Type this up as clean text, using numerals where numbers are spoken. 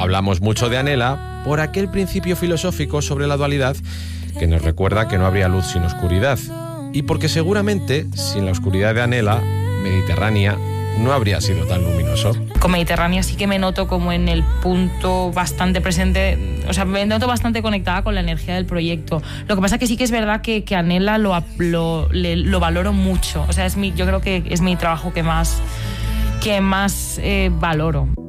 hablamos mucho de Anhela por aquel principio filosófico sobre la dualidad que nos recuerda que no habría luz sin oscuridad. Y porque seguramente, sin la oscuridad de Anhela, Mediterránea no habría sido tan luminoso. Con Mediterránea sí que me noto como en el punto bastante presente, o sea, me noto bastante conectada con la energía del proyecto. Lo que pasa es que sí que es verdad que Anhela lo valoro mucho. O sea, yo creo que es mi trabajo que más valoro.